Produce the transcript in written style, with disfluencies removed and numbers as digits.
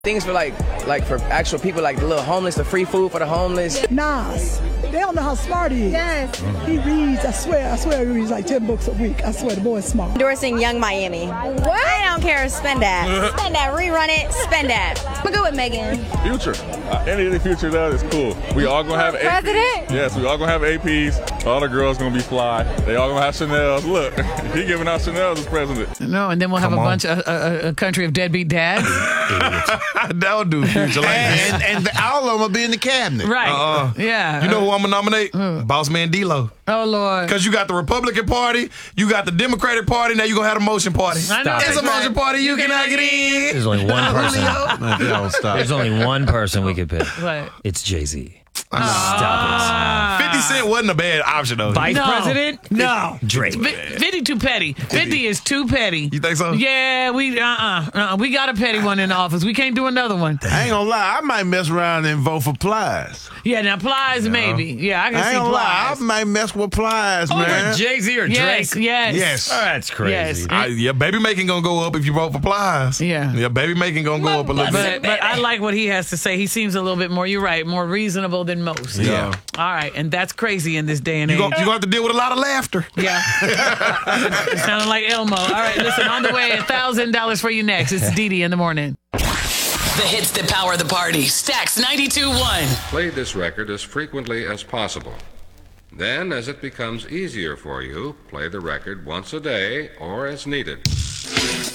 Things for like for actual people, like the little homeless, the free food for the homeless. Nas, they don't know how smart he is. Yes. He reads, I swear he reads like 10 books a week. I swear, the boy is smart. Endorsing Young Miami. What? I don't care. Spend that. Spend that. Rerun it. Spend that. I'm good with Megan. Future. Anything Future does is cool. We all gonna have President? Yes, we all gonna have APs. All the girls gonna be fly. They all gonna have Chanel's. Look, he giving out Chanel's as president. No, and then we'll have bunch of a country of deadbeat dads. That'll do, Future. Like and all of them will be in the cabinet. Right. Yeah. You know who I'm going to nominate? Boss Man D-Lo. Oh, Lord. Because you got the Republican Party, you got the Democratic Party, now you're going to have the motion party. I know. It's a motion party, you cannot get in. There's only one person. No, stop. There's only one person we could pick. What? It's Jay-Z. Stop 50 Cent wasn't a bad option, though. Vice President? No. Drake. 50 too petty. 50 is too petty. You think so? Yeah, we got a petty one in the office. We can't do another one. I ain't gonna lie, I might mess around and vote for Plies. Yeah, now Plies maybe. Yeah, I can I see ain't gonna lie, Plies. I might mess with Plies, man. Over Jay-Z or Drake? Yes. Oh, that's crazy. Yes. Yeah, baby making going to go up if you vote for Plies. Yeah. Yeah, baby making going to go up a little bit. But I like what he has to say. He seems a little bit more, you're right, more reasonable than most. Yeah. All right, and that's crazy in this day and age. You're going to have to deal with a lot of laughter. Yeah. It sounded like Elmo. All right, listen, on the way, $1,000 for you next. It's Dee in the morning. The hits that power the party. Stax 92.1. Play this record as frequently as possible. Then, as it becomes easier for you, play the record once a day or as needed.